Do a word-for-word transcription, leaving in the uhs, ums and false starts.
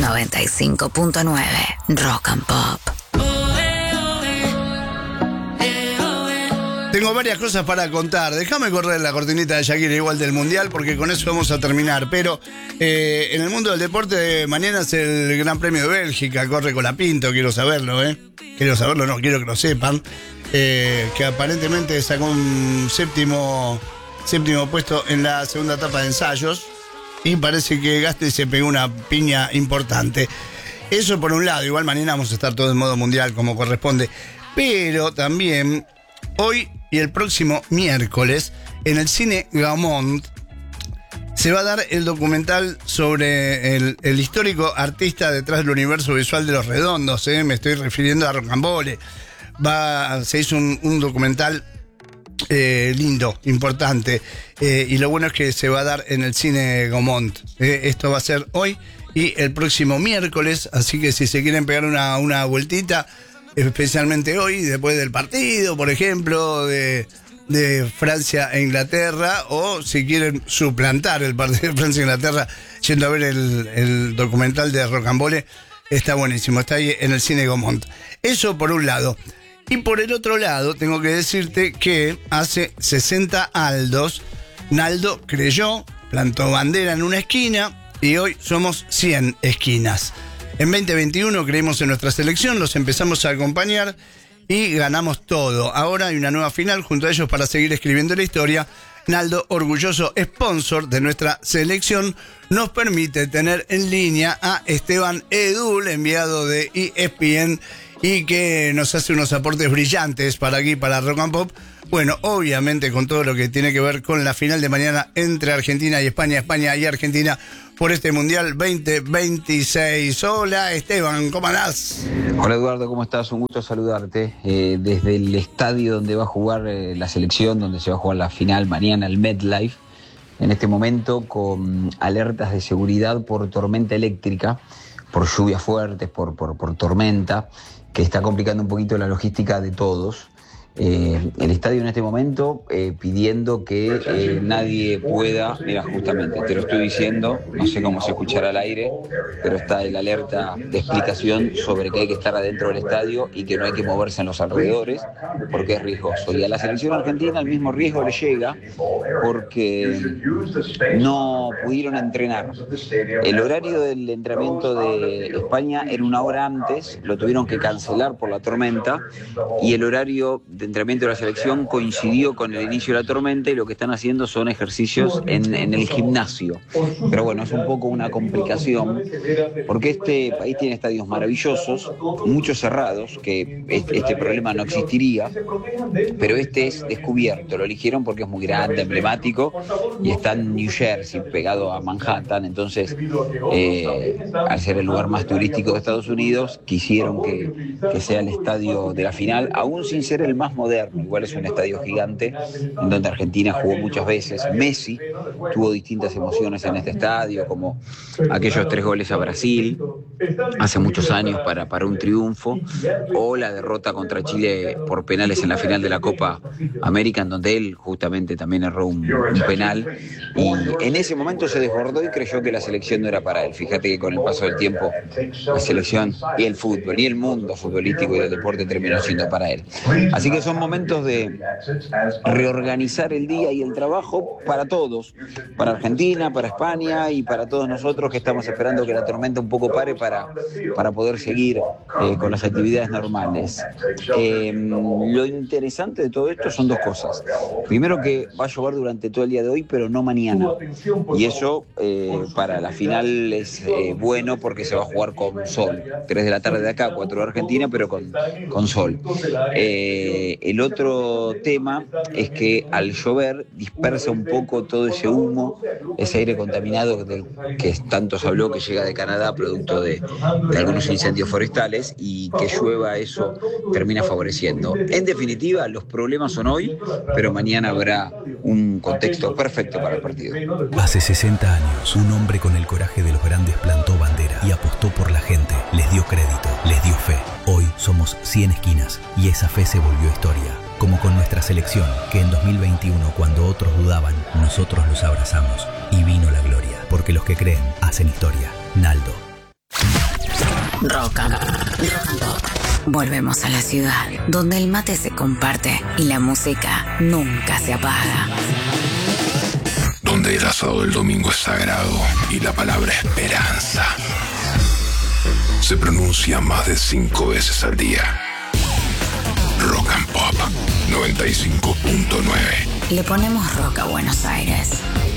noventa y cinco punto nueve Rock and Pop. Tengo varias cosas para contar. Déjame correr la cortinita de Shakira igual del Mundial, porque con eso vamos a terminar. Pero eh, en el mundo del deporte, mañana es el Gran Premio de Bélgica. Corre Colapinto, quiero saberlo, ¿eh? Quiero saberlo, no, quiero que lo sepan. Eh, que aparentemente sacó un séptimo, séptimo puesto en la segunda etapa de ensayos. Y parece que Gasly se pegó una piña importante. Eso por un lado. Igual mañana vamos a estar todos en modo mundial como corresponde. Pero también hoy y el próximo miércoles, en el Cine Gaumont, se va a dar el documental sobre el, el histórico artista detrás del universo visual de Los Redondos. ¿eh? Me estoy refiriendo a Rocambole. Va, se hizo un, un documental eh, lindo, importante. Eh, y lo bueno es que se va a dar en el Cine Gaumont. Eh, esto va a ser hoy y el próximo miércoles. Así que si se quieren pegar una, una vueltita, especialmente hoy, después del partido, por ejemplo, de, de Francia e Inglaterra, o si quieren suplantar el partido de Francia e Inglaterra yendo a ver el, el documental de Rocambole, está buenísimo, está ahí en el Cine Gaumont. Eso por un lado. Y por el otro lado, tengo que decirte que hace sesenta aldos, Naldo creyó, plantó bandera en una esquina, y hoy somos cien esquinas. En veinte veintiuno creímos en nuestra selección, los empezamos a acompañar y ganamos todo. Ahora hay una nueva final junto a ellos para seguir escribiendo la historia. Naldo, orgulloso sponsor de nuestra selección, nos permite tener en línea a Esteban Edul, enviado de E S P N, y que nos hace unos aportes brillantes para aquí, para Rock and Pop. Bueno, obviamente con todo lo que tiene que ver con la final de mañana entre Argentina y España, España y Argentina, por este Mundial veinte veintiséis. Hola Esteban, ¿cómo andás? Hola Eduardo, ¿cómo estás? Un gusto saludarte. Eh, desde el estadio donde va a jugar eh, la selección, donde se va a jugar la final mañana, el MetLife, en este momento con alertas de seguridad por tormenta eléctrica, por lluvias fuertes, por, por, por tormenta, que está complicando un poquito la logística de todos. Eh, el estadio en este momento eh, pidiendo que eh, nadie pueda, mira, justamente te lo estoy diciendo, no sé cómo se escuchará al aire, pero está el alerta de explicación sobre que hay que estar adentro del estadio y que no hay que moverse en los alrededores porque es riesgoso. Y a la selección argentina el mismo riesgo le llega porque no pudieron entrenar. El horario del entrenamiento de España era una hora antes, lo tuvieron que cancelar por la tormenta, y el horario de entrenamiento de la selección coincidió con el inicio de la tormenta y lo que están haciendo son ejercicios en, en el gimnasio. Pero bueno, es un poco una complicación porque este país tiene estadios maravillosos, muchos cerrados, que este, este problema no existiría, pero este es descubierto, lo eligieron porque es muy grande, emblemático, y está en New Jersey, pegado a Manhattan. Entonces, eh, al ser el lugar más turístico de Estados Unidos, quisieron que, que sea el estadio de la final, aún sin ser el más moderno. Igual es un estadio gigante en donde Argentina jugó muchas veces. Messi tuvo distintas emociones en este estadio, como aquellos tres goles a Brasil hace muchos años para, para un triunfo, o la derrota contra Chile por penales en la final de la Copa América, en donde él justamente también erró un, un penal, y en ese momento se desbordó y creyó que la selección no era para él. Fíjate que con el paso del tiempo la selección y el fútbol y el mundo futbolístico y del deporte terminó siendo para él. Así que son momentos de reorganizar el día y el trabajo para todos, para Argentina, para España y para todos nosotros que estamos esperando que la tormenta un poco pare para, para poder seguir eh, con las actividades normales. Eh, lo interesante de todo esto son dos cosas. Primero, que va a llover durante todo el día de hoy, pero no mañana. Y eso eh, para la final es eh, bueno porque se va a jugar con sol. tres de la tarde de acá, cuatro de Argentina, pero con, con sol. Eh, el otro tema es que al llover dispersa un poco todo ese humo, ese aire contaminado del que tanto se habló, que llega de Canadá producto de, de algunos incendios forestales, y que llueva eso termina favoreciendo. En definitiva, los problemas son hoy, pero mañana habrá un contexto perfecto para el partido. Hace sesenta años, un hombre con el coraje de los grandes plantó bandera y apostó por la gente, les dio crédito, les dio fe. Hoy somos cien esquinas y esa fe se volvió historia. Como con nuestra selección, que en dos mil veintiuno, cuando otros dudaban, nosotros los abrazamos y vino la gloria. Porque los que creen hacen historia. Naldo. Rock and, rock and Pop. Volvemos a la ciudad, donde el mate se comparte y la música nunca se apaga. Donde el asado del domingo es sagrado y la palabra esperanza se pronuncia más de cinco veces al día. Rock and Pop noventa y cinco punto nueve. Le ponemos rock a Buenos Aires.